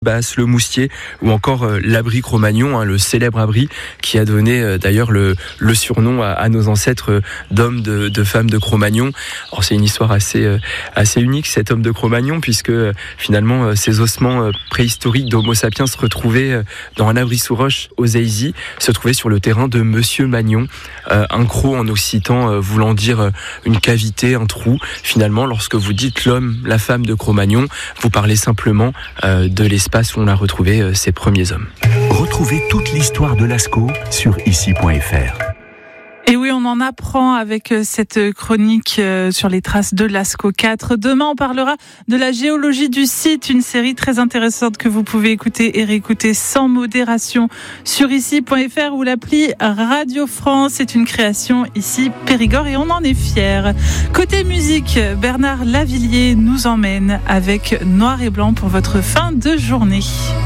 Basse, le Moustier ou encore l'abri Cro-Magnon, le célèbre abri qui a donné d'ailleurs le surnom à nos ancêtres d'hommes, de femmes de Cro-Magnon. Alors c'est une histoire assez unique, cet homme de Cro-Magnon, puisque finalement ces ossements préhistoriques d'Homo sapiens se retrouvaient dans un abri sous roche aux Zéizy, se trouvaient sur le terrain de Monsieur Magnon, un cro en occitan voulant dire une cavité, un trou. Finalement, lorsque vous dites l'homme, la femme de Cro-Magnon, vous parlez simplement de l'espace où on a retrouvé ces premiers hommes. Retrouvez toute l'histoire de Lascaux sur ici.fr. Et oui, on en apprend avec cette chronique sur les traces de Lascaux 4. Demain, on parlera de la géologie du site, une série très intéressante que vous pouvez écouter et réécouter sans modération sur ici.fr ou l'appli Radio France. C'est une création ici Périgord et on en est fiers. Côté musique, Bernard Lavilliers nous emmène avec Noir et Blanc pour votre fin de journée.